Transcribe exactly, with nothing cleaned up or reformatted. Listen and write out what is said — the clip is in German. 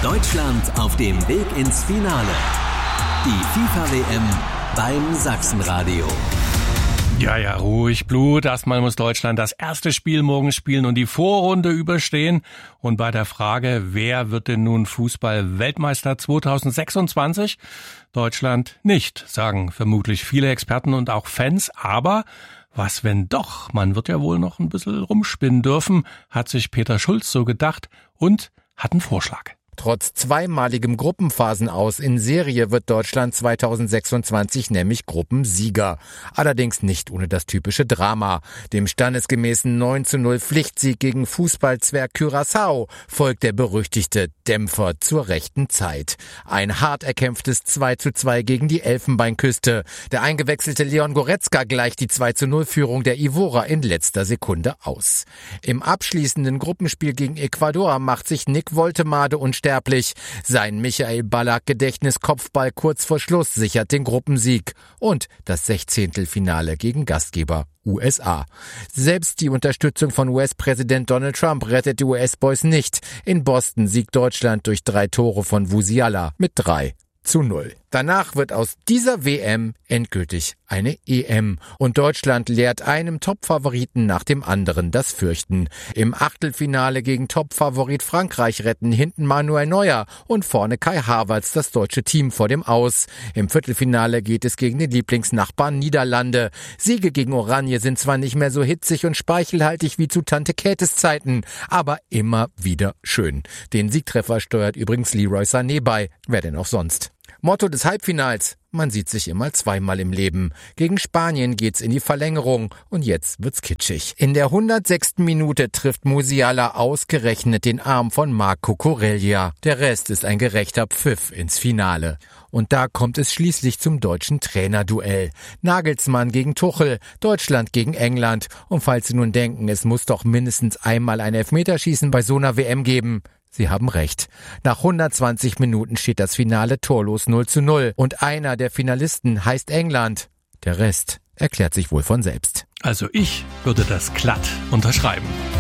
Deutschland auf dem Weg ins Finale. Die FIFA-W M beim Sachsenradio. Ja, ja, ruhig Blut. Erstmal muss Deutschland das erste Spiel morgen spielen und die Vorrunde überstehen. Und bei der Frage, wer wird denn nun Fußball-Weltmeister zwanzig sechsundzwanzig? Deutschland nicht, sagen vermutlich viele Experten und auch Fans. Aber was wenn doch? Man wird ja wohl noch ein bisschen rumspinnen dürfen, hat sich Peter Schulz so gedacht und hat einen Vorschlag. Trotz zweimaligem Gruppenphasenaus in Serie wird Deutschland zwanzig sechsundzwanzig nämlich Gruppensieger. Allerdings nicht ohne das typische Drama. Dem standesgemäßen neun zu null Pflichtsieg gegen Fußballzwerg Curaçao folgt der berüchtigte Dämpfer zur rechten Zeit. Ein hart erkämpftes zwei zu zwei gegen die Elfenbeinküste. Der eingewechselte Leon Goretzka gleicht die zwei zu null Führung der Ivorer in letzter Sekunde aus. Im abschließenden Gruppenspiel gegen Ecuador macht sich Nick Woltemade und sein Michael Ballack-Gedächtnis-Kopfball kurz vor Schluss sichert den Gruppensieg und das Sechzehntelfinale gegen Gastgeber U S A. Selbst die Unterstützung von U S-Präsident Donald Trump rettet die U S-Boys nicht. In Boston siegt Deutschland durch drei Tore von Musiala mit drei zu null. Danach wird aus dieser W M endgültig eine E M und Deutschland lehrt einem Topfavoriten nach dem anderen das Fürchten. Im Achtelfinale gegen Topfavorit Frankreich retten hinten Manuel Neuer und vorne Kai Havertz das deutsche Team vor dem Aus. Im Viertelfinale geht es gegen den Lieblingsnachbarn Niederlande. Siege gegen Oranje sind zwar nicht mehr so hitzig und speichelhaltig wie zu Tante Käthes Zeiten, aber immer wieder schön. Den Siegtreffer steuert übrigens Leroy Sané bei, wer denn auch sonst. Motto des Halbfinals: Man sieht sich immer zweimal im Leben. Gegen Spanien geht's in die Verlängerung und jetzt wird's kitschig. In der hundertsechsten Minute trifft Musiala ausgerechnet den Arm von Marco Corellia. Der Rest ist ein gerechter Pfiff ins Finale. Und da kommt es schließlich zum deutschen Trainerduell. Nagelsmann gegen Tuchel, Deutschland gegen England. Und falls Sie nun denken, es muss doch mindestens einmal ein Elfmeterschießen bei so einer W M geben: Sie haben recht. Nach hundertzwanzig Minuten steht das Finale torlos null zu null. Und einer der Finalisten heißt England. Der Rest erklärt sich wohl von selbst. Also ich würde das glatt unterschreiben.